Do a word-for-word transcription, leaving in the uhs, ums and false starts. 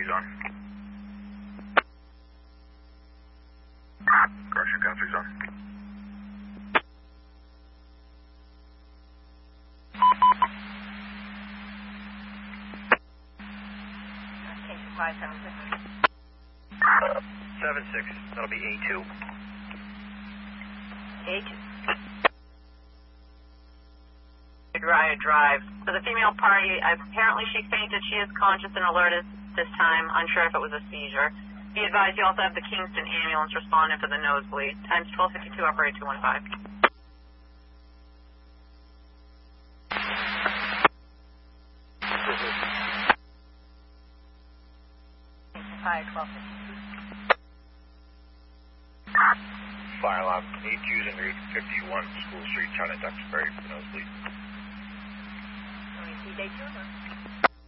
Guthrie zone. Correction, Guthrie zone. Okay, five seven six. Seven six. That'll be A two. A two. Riot Drive. So the female party, apparently she fainted. She is conscious and alert at this time. Unsure if it was a seizure. Be advised, you also have the Kingston ambulance responding for the nosebleed. Times twelve fifty-two, operator two one five. Fire twelve fifty-two. Fire alarm. eight Q's in Route fifty-one, School Street, China, Duxbury, for nosebleed. Day two,